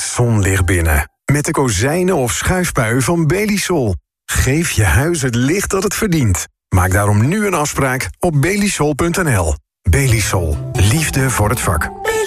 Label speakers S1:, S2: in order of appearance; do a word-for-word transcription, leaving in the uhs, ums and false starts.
S1: zonlicht binnen. Met de kozijnen of schuifpui van Belisol. Geef je huis het licht dat het verdient. Maak daarom nu een afspraak op belisol punt n l. Belisol. Liefde voor het vak.